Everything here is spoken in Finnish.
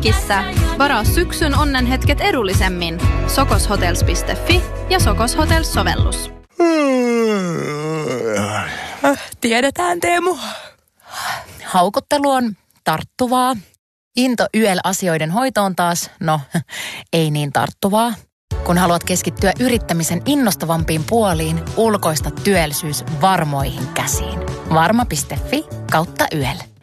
Jenkkissä. Varaa syksyn onnenhetket edullisemmin. sokoshotels.fi ja Sokos Hotels-sovellus. Tiedetään, Teemu. Haukottelu on tarttuvaa. Into YEL-asioiden hoitoon taas, no, ei niin tarttuvaa. Kun haluat keskittyä yrittämisen innostavampiin puoliin, ulkoista työllisyys varmoihin käsiin. Varma.fi/YEL.